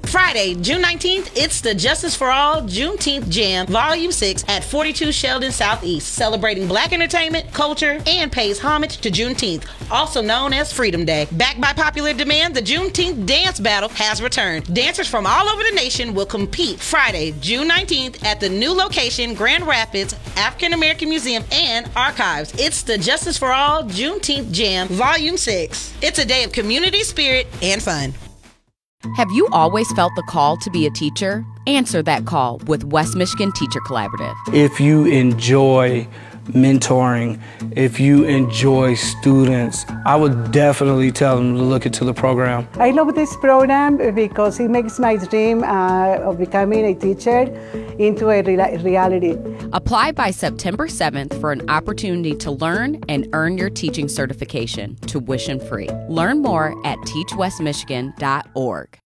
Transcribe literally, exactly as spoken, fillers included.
Friday, June nineteenth, it's the Justice for All Juneteenth Jam, Volume six at forty-two Sheldon Southeast, celebrating Black entertainment, culture, and pays homage to Juneteenth, also known as Freedom Day. Backed by popular demand, the Juneteenth Dance Battle has returned. Dancers from all over the nation will compete Friday, June nineteenth at the new location, Grand Rapids African American Museum and Archives. It's the Justice for All Juneteenth Jam, Volume six. It's a day of community spirit and fun. Have you always felt the call to be a teacher? Answer that call with West Michigan Teacher Collaborative. If you enjoy mentoring, if you enjoy students, I would definitely tell them to look into the program. I love this program because it makes my dream uh, of becoming a teacher into a re- reality. Apply by September seventh for an opportunity to learn and earn your teaching certification, tuition free. Learn more at teach west michigan dot org.